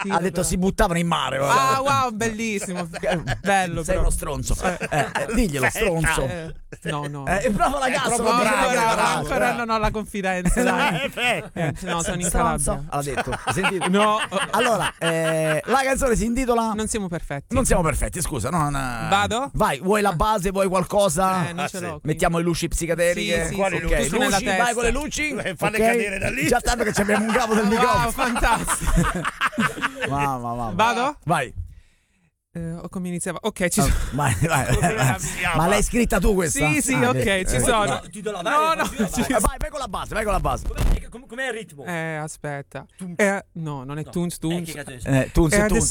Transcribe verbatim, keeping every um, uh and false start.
sentito. Ha detto però. si buttavano in mare. Ah, wow, bellissimo. Bello. Sei però. uno stronzo. Eh, eh, diglielo, stronzo. Eh, no, no. Eh, è proprio la cazzo. No, non dice ancora, neanche le parole. ancora non ho la confidenza. Dai. Eh, no, sono in Stronzo. Calabria. Ha detto. Hai sentito? No. Allora, eh, la canzone si intitola Non siamo perfetti. Non siamo perfetti, scusa. Non, Vado? Vai, vuoi la base, vuoi qualcosa? Eh, non ce l'ho. Mettiamo le luci psichedeliche. Sì, sì, Quali sì. luci? Ok, Giusto nella luci, vai testa. con le luci. Eh, falle ok? cadere da lì. Già tanto che ci abbiamo un capo del Wow, microfono. fantastico. Mamma, mamma. Vado? Vai. Eh, o come iniziava? Ok, ci Ah, sono. vai, vai, vai, vai. Ma l'hai scritta tu questa? Sì, sì, Ah, ok, beh. ci Eh. sono. No, ti do la No, vai, no, ti do la ci- vai. Eh, Vai, vai con la base, vai con la base. Com'è, com- com'è il ritmo? Eh, aspetta. Eh, no, non è No. Tunes Eh, Tunes. che cazzo è? Eh, Tunz E e Tunz.